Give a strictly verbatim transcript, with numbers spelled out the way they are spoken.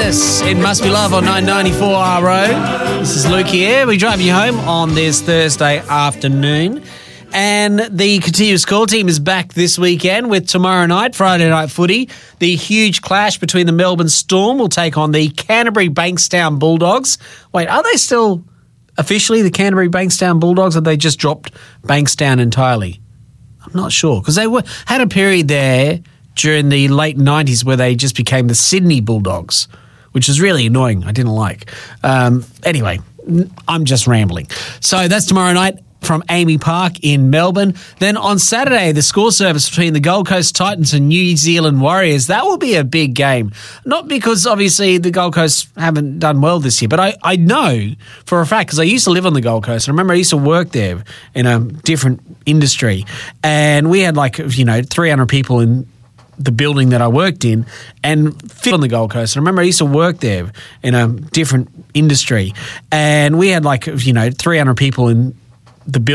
Oasis. It must be love on nine ninety-four R O. This is Luke here. We drive you home on this Thursday afternoon. And the Continuous Call team is back this weekend with tomorrow night, Friday night footy. The huge clash between the Melbourne Storm will take on the Canterbury Bankstown Bulldogs. Wait, are they still officially the Canterbury Bankstown Bulldogs, or have they just dropped Bankstown entirely? I'm not sure, because they were had a period there during the late nineties where they just became the Sydney Bulldogs, which is really annoying. I didn't like. Um, anyway, I'm just rambling. So that's tomorrow night from Amy Park in Melbourne. Then on Saturday, the score service between the Gold Coast Titans and New Zealand Warriors. That will be a big game. Not because, obviously, the Gold Coast haven't done well this year, but I, I know for a fact, because I used to live on the Gold Coast. I remember I used to work there in a different industry, and we had like, you know, three hundred people in the building that I worked in, and fit on the Gold Coast. I remember I used to work there in a different industry, and we had like, you know, three hundred people in the building.